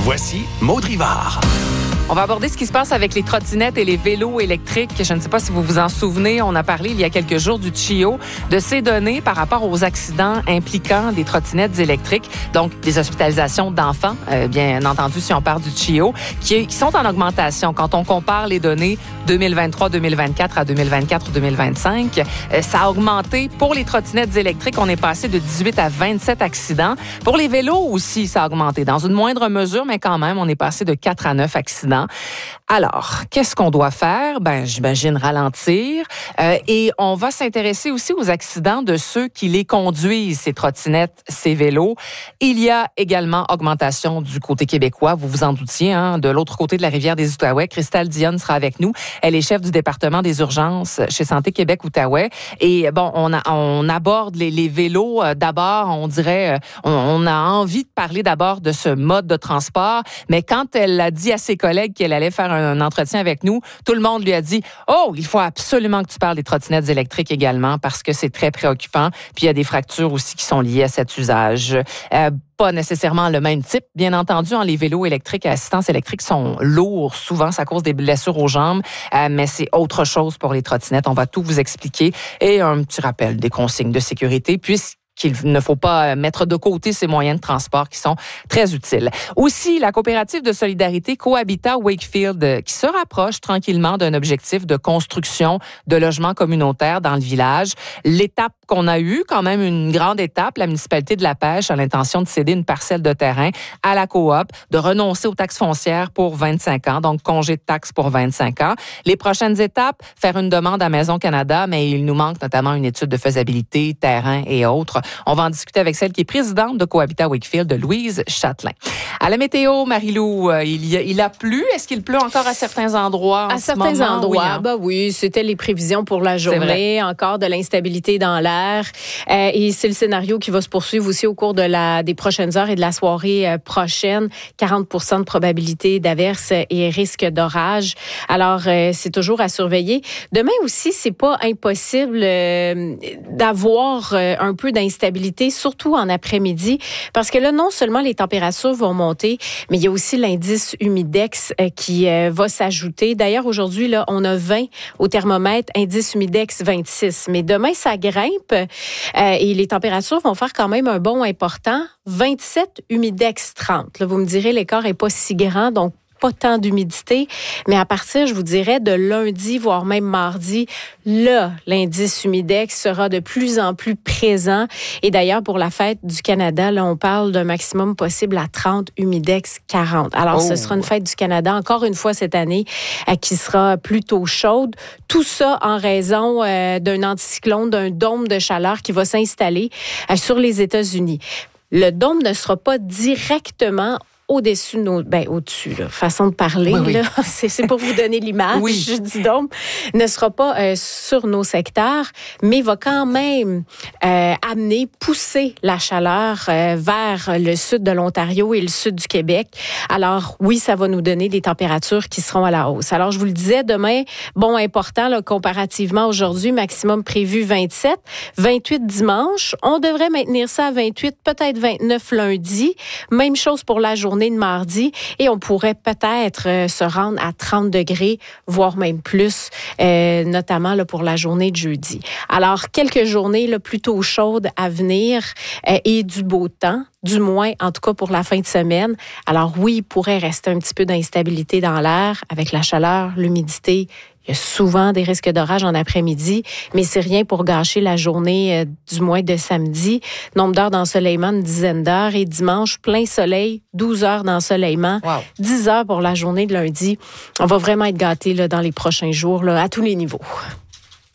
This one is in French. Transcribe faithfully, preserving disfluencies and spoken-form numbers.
Voici Maud Rivard. On va aborder ce qui se passe avec les trottinettes et les vélos électriques. Je ne sais pas si vous vous en souvenez, on a parlé il y a quelques jours du C I O, de ces données par rapport aux accidents impliquant des trottinettes électriques, donc des hospitalisations d'enfants, euh, bien entendu si on parle du C I O, qui, qui sont en augmentation. Quand on compare les données deux mille vingt-trois deux mille vingt-quatre à deux mille vingt-quatre deux mille vingt-cinq, euh, ça a augmenté. Pour les trottinettes électriques, on est passé de dix-huit à vingt-sept accidents. Pour les vélos aussi, ça a augmenté. Dans une moindre mesure, mais quand même, on est passé de quatre à neuf accidents. Alors, qu'est-ce qu'on doit faire? Ben, j'imagine ralentir. Euh, et on va s'intéresser aussi aux accidents de ceux qui les conduisent, ces trottinettes, ces vélos. Il y a également augmentation du côté québécois, vous vous en doutiez, hein, de l'autre côté de la rivière des Outaouais. Christelle Dionne sera avec nous. Elle est chef du département des urgences chez Santé Québec Outaouais. Et bon, on, a, on aborde les, les vélos. Euh, d'abord, on dirait, euh, on, on a envie de parler d'abord de ce mode de transport. Mais quand elle a dit à ses collègues qu'elle allait faire un, un entretien avec nous, tout le monde lui a dit « Oh, il faut absolument que tu parles des trottinettes électriques également parce que c'est très préoccupant. » Puis il y a des fractures aussi qui sont liées à cet usage. Euh, pas nécessairement le même type. Bien entendu, hein, les vélos électriques à assistance électrique sont lourds. Souvent, ça cause des blessures aux jambes, euh, mais c'est autre chose pour les trottinettes. On va tout vous expliquer. Et un petit rappel des consignes de sécurité, puisque qu'il ne faut pas mettre de côté ces moyens de transport qui sont très utiles. Aussi, la coopérative de solidarité Cohabitat Wakefield qui se rapproche tranquillement d'un objectif de construction de logements communautaires dans le village. L'étape qu'on a eue, quand même une grande étape, la municipalité de La Pêche a l'intention de céder une parcelle de terrain à la coop, de renoncer aux taxes foncières pour vingt-cinq ans, donc congé de taxes pour vingt-cinq ans. Les prochaines étapes, faire une demande à Maison Canada, mais il nous manque notamment une étude de faisabilité, terrain et autres. On va en discuter avec celle qui est présidente de Cohabitat Wakefield, Louise Châtelain. À la météo, Marie-Lou, euh, il, y a, il a plu. Est-ce qu'il pleut encore à certains endroits en À ce certains moment? endroits, oui, hein? bah oui, c'était les prévisions pour la journée. Encore de l'instabilité dans l'air. Euh, et c'est le scénario qui va se poursuivre aussi au cours de la, des prochaines heures et de la soirée euh, prochaine. quarante pour cent de probabilité d'averse et risque d'orage. Alors, euh, c'est toujours à surveiller. Demain aussi, c'est pas impossible euh, d'avoir euh, un peu d'instabilité, surtout en après-midi, parce que là, non seulement les températures vont monter, mais il y a aussi l'indice humidex euh, qui euh, va s'ajouter. D'ailleurs, aujourd'hui, là, on a vingt au thermomètre, indice humidex vingt-six. Mais demain, ça grimpe euh, et les températures vont faire quand même un bond important. vingt-sept, humidex trente. Là, vous me direz, l'écart est pas si grand, donc pas tant d'humidité, mais à partir, je vous dirais, de lundi, voire même mardi, là, l'indice humidex sera de plus en plus présent. Et d'ailleurs, pour la fête du Canada, là, on parle d'un maximum possible à trente, humidex quarante. Alors, oh. ce sera une fête du Canada, encore une fois cette année, euh, qui sera plutôt chaude. Tout ça en raison euh, d'un anticyclone, d'un dôme de chaleur qui va s'installer euh, sur les États-Unis. Le dôme ne sera pas directement au-dessus de nos... Ben, au-dessus, là, façon de parler, oui, oui. là. C'est, c'est pour vous donner l'image, oui. je dis donc, ne sera pas euh, sur nos secteurs, mais va quand même euh, amener, pousser la chaleur euh, vers le sud de l'Ontario et le sud du Québec. Alors, oui, ça va nous donner des températures qui seront à la hausse. Alors, je vous le disais, demain, bon, important, là, comparativement à aujourd'hui, maximum prévu vingt-sept, vingt-huit dimanche. On devrait maintenir ça à vingt-huit, peut-être vingt-neuf lundi. Même chose pour la journée de mardi et on pourrait peut-être euh, se rendre à trente degrés, voire même plus, euh, notamment là, pour la journée de jeudi. Alors, quelques journées là, plutôt chaudes à venir euh, et du beau temps, du moins en tout cas pour la fin de semaine. Alors oui, il pourrait rester un petit peu d'instabilité dans l'air avec la chaleur, l'humidité. Il y a souvent des risques d'orage en après-midi, mais c'est rien pour gâcher la journée euh, du mois de samedi. Nombre d'heures d'ensoleillement, une dizaine d'heures. Et dimanche, plein soleil, douze heures d'ensoleillement, wow. dix heures pour la journée de lundi. On va vraiment être gâtés là, dans les prochains jours, là, à tous les niveaux.